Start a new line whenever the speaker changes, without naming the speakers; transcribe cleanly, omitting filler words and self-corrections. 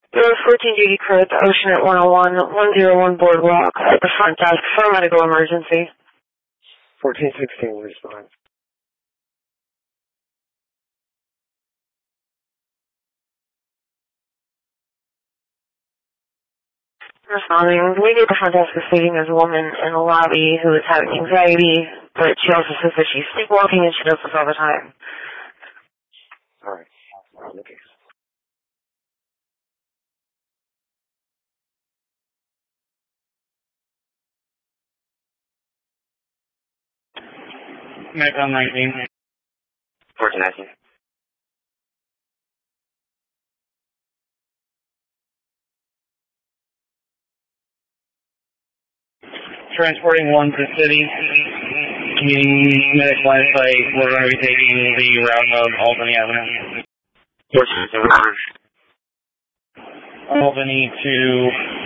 There was 14 duty crew at the Ocean at 101, 101 Boardwalk at the front desk for a medical emergency.
1416 will respond.
Responding, the lady at the front desk is stating there's a woman in the lobby who is having anxiety, but she also says that she's sleepwalking and she does this all the time.
Alright, on the case.
Macon 19.
1419.
Transporting one to city. Medic line site. We're going to be taking the route of Albany Avenue.
1419.
Albany to